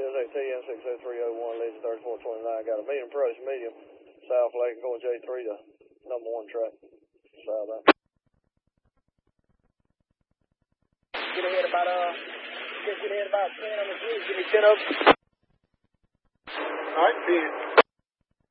TN60301, leads 3429. Got a medium approach, medium. South Lake, going J3 to number 1 track. Southbound. Get ahead about 10 on the G. Give me 10 up. All right,